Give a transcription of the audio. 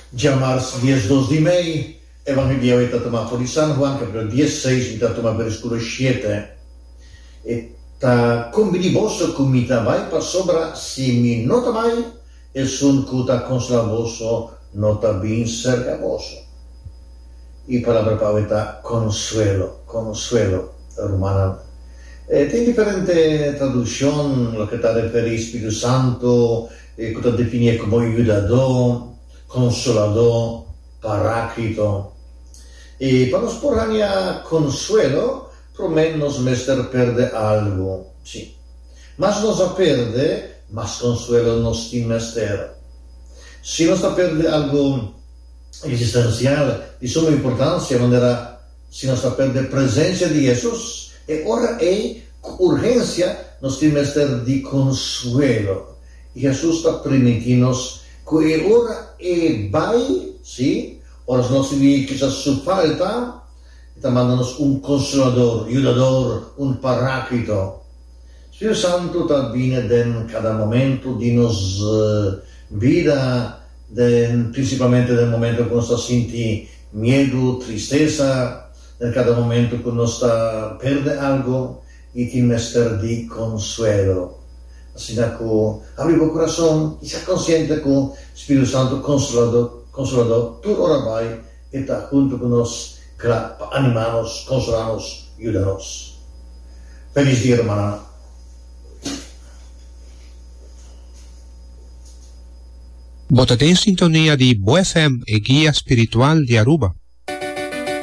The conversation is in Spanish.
Llamar 10 di mei, Evangelio itato di San Juan, capitolo 16, itato versículo 7. E ta combini vosso comita vai pa sobra si mi nota mai, e sun cuta consola vosso nota bin serga vosso. Y palabra paueta consuelo, romana. Tiene diferente traducción, lo que te refiere Espíritu Santo, que te define como ayudador, consolador, paráclito. Y para nos porania consuelo, promet nos mester perde algo, sí. Mas nos a perde, mas consuelo nos tin mester. Si nos a perde algo existencial di somma importanza, non era si nos a perde presenza di Jesus, e ora è urgenza nos tin mester di consuelo. E Jesus sta permitinos que ora e vai, sì, ora nos vi quizás su falta, está mandándonos un consolador, ayudador, un paráclito. Spirito Santo ta viene en cada momento di nos vida, principalmente nel momento che nos senti miedo, tristeza, en cada momento che nos perde algo, y ti mester di consuelo. Así que abri el corazón y sea consciente que Spirito Santo consolador, tú ora vai e está junto con nos, animamos, consolamos, ayúdanos. Feliz día, hermana. Votate in sintonia di Bo FM e Guia Spiritual di Aruba.